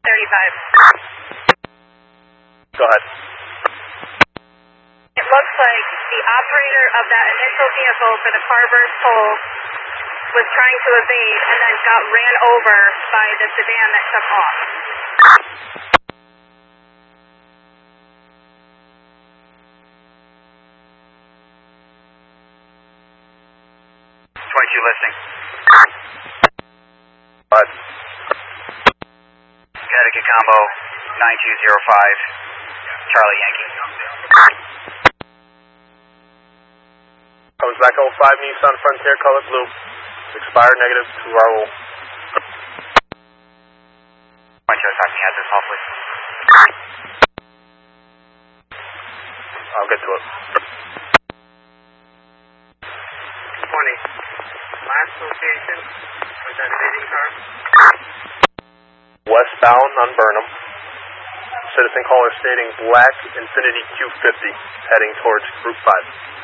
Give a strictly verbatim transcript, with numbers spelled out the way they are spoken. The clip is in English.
thirty-five. Go ahead. It looks like the operator of that initial vehicle for the Carver's toll was trying to evade and then got ran over by the sedan that took off. twenty-two listening. What? Connecticut Combo nine two zero five, Charlie Yankee. Comes back oh five Nissan Frontier, color blue. Expired negative to Raul. Point two, talking at this call, please. I'll get to it. twenty. Last location with that evading car. Westbound on Burnham. Citizen caller stating black Infiniti Q fifty heading towards Group five.